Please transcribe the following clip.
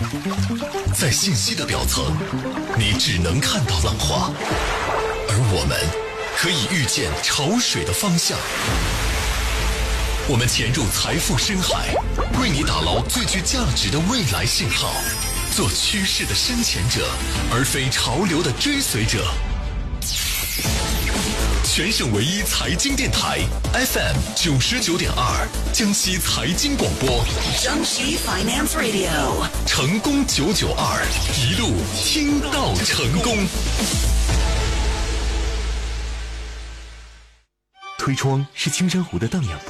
在信息的表层，你只能看到浪花，而我们可以预见潮水的方向。我们潜入财富深海，为你打捞最具价值的未来信号，做趋势的深潜者，而非潮流的追随者。全省唯一财经电台 FM 99.2，江西财经广播， 江西 Finance Radio， 成功992，一路听到成功。 推窗是青山湖的荡漾